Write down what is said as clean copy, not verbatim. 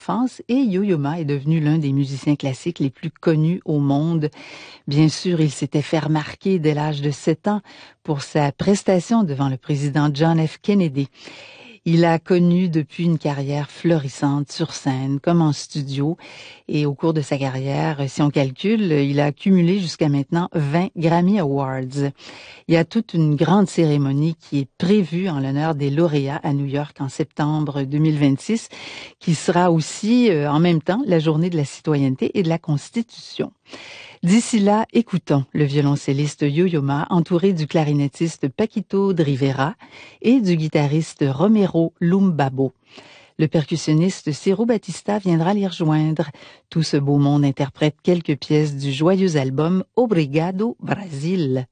enfance et Yo-Yo Ma est devenu l'un des musiciens classiques les plus connus au monde. Bien sûr, il s'était fait remarquer dès l'âge de 7 ans pour sa prestation devant le président John F. Kennedy. Il a connu depuis une carrière florissante sur scène comme en studio et au cours de sa carrière, si on calcule, il a accumulé jusqu'à maintenant 20 Grammy Awards. Il y a toute une grande cérémonie qui est prévue en l'honneur des lauréats à New York en septembre 2026, qui sera aussi en même temps la journée de la citoyenneté et de la Constitution. D'ici là, écoutons le violoncelliste Yo-Yo Ma entouré du clarinettiste Paquito de Rivera et du guitariste Romero Lumbabo. Le percussionniste Ciro Batista viendra les rejoindre. Tout ce beau monde interprète quelques pièces du joyeux album Obrigado Brasil.